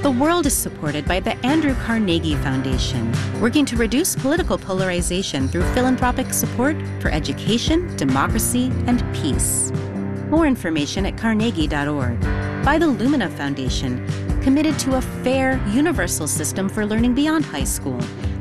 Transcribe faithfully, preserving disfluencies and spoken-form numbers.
The world is supported by the Andrew Carnegie Foundation, working to reduce political polarization through philanthropic support for education, democracy, and peace. More information at carnegie dot org. By the Lumina Foundation, committed to a fair, universal system for learning beyond high school,